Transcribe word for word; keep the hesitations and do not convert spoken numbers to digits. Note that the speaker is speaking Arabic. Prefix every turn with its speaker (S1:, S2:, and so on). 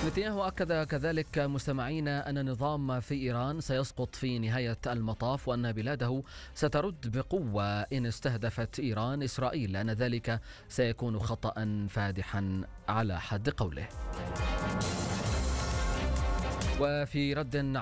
S1: نتنياهو أكد كذلك مستمعينا أن النظام في إيران سيسقط في نهاية المطاف، وأن بلاده سترد بقوة إن استهدفت إيران إسرائيل، لأن ذلك سيكون خطأ فادحا على حد قوله. وفي رد